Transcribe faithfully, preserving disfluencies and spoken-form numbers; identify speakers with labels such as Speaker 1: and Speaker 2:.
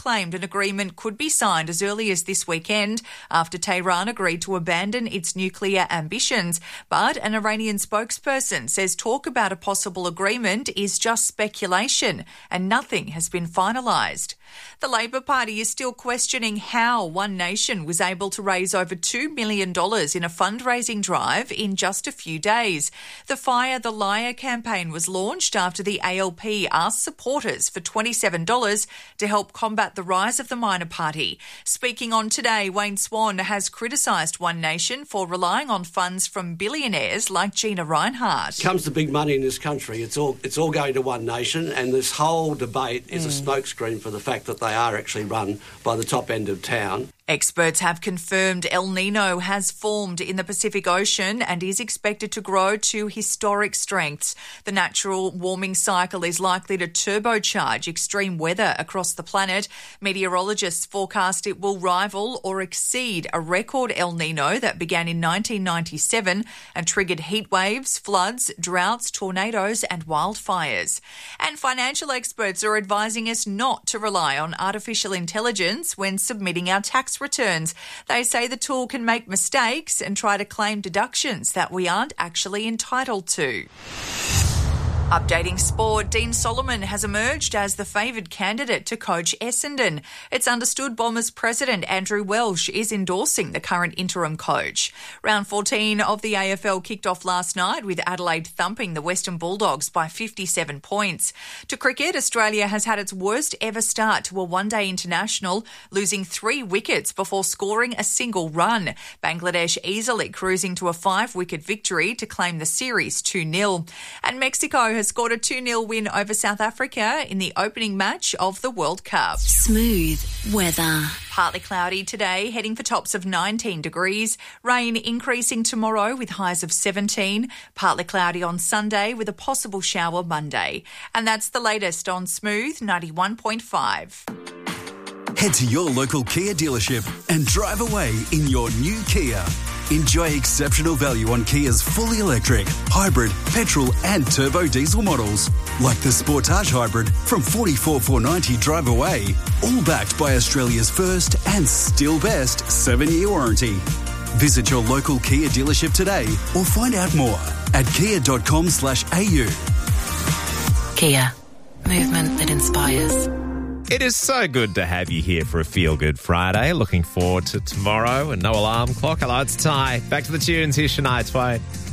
Speaker 1: claimed an agreement could be signed as early as this weekend after Tehran agreed to abandon its nuclear ambitions. But an Iranian spokesperson says talk about a possible agreement is just speculation and nothing has been finalised. The Labor Party is still questioning how One Nation was able to raise over two million dollars in a fundraising drive in just a few days. The Fire the Liar campaign was launched after the A L P asked supporters for twenty-seven dollars to help combat the rise of the minor party. Speaking on Today, Wayne Swan has criticised One Nation for relying on funds from billionaires like Gina Rinehart.
Speaker 2: Comes to big money in this country, it's all it's all going to One Nation, and this whole debate is mm. a smokescreen for the fact that they are actually run by the top end of town.
Speaker 1: Experts have confirmed El Nino has formed in the Pacific Ocean and is expected to grow to historic strengths. The natural warming cycle is likely to turbocharge extreme weather across the planet. Meteorologists forecast it will rival or exceed a record El Nino that began in nineteen ninety-seven and triggered heat waves, floods, droughts, tornadoes and wildfires. And financial experts are advising us not to rely on artificial intelligence when submitting our tax returns. They say the tool can make mistakes and try to claim deductions that we aren't actually entitled to. Updating sport, Dean Solomon has emerged as the favoured candidate to coach Essendon. It's understood Bombers president Andrew Welsh is endorsing the current interim coach. Round fourteen of the A F L kicked off last night with Adelaide thumping the Western Bulldogs by fifty-seven points. To cricket, Australia has had its worst ever start to a one-day international, losing three wickets before scoring a single run. Bangladesh easily cruising to a five-wicket victory to claim the series two nil. And Mexico has scored a two nil win over South Africa in the opening match of the World Cup.
Speaker 3: Smooth weather.
Speaker 1: Partly cloudy today, heading for tops of nineteen degrees. Rain increasing tomorrow with highs of seventeen. Partly cloudy on Sunday with a possible shower Monday. And that's the latest on Smooth ninety-one point five.
Speaker 4: Head to your local Kia dealership and drive away in your new Kia. Enjoy exceptional value on Kia's fully electric, hybrid, petrol and turbo diesel models, like the Sportage Hybrid from forty-four thousand four hundred ninety dollars drive away, all backed by Australia's first and still best seven-year warranty. Visit your local Kia dealership today or find out more at kia dot com slash a u.
Speaker 3: Kia. Movement that inspires.
Speaker 5: It is so good to have you here for a Feel Good Friday. Looking forward to tomorrow and no alarm clock. Hello, it's Ty. Back to the tunes. Here's Shania Twain.